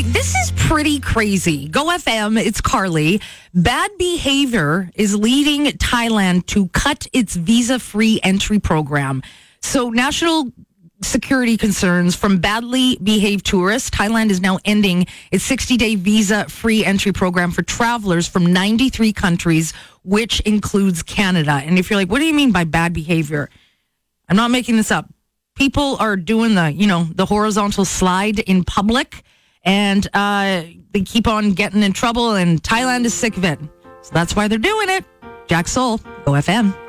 Okay, this is pretty crazy. Go FM, it's Carly. Bad behavior is leading Thailand to cut its visa-free entry program. So national security concerns from badly behaved tourists. Thailand is now ending its 60-day visa-free entry program for travelers from 93 countries, which includes Canada. And if you're like, what do you mean by bad behavior? I'm not making this up. People are doing the horizontal slide in public, and they keep on getting in trouble, and Thailand is sick of it. So that's why they're doing it. Jack Soul, Go FM.